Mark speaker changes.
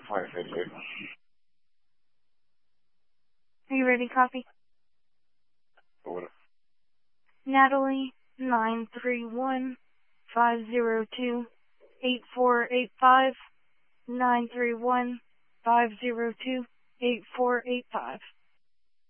Speaker 1: 588.
Speaker 2: Are you ready, copy?
Speaker 1: Order.
Speaker 2: Natalie, 931-502-8485. 931-502-8485.